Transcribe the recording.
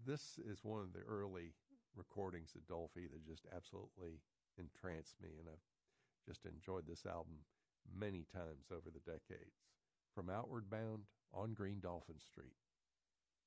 this is one of the early recordings of Dolphy that just absolutely entranced me, and I've just enjoyed this album many times over the decades. From Outward Bound, On Green Dolphin Street.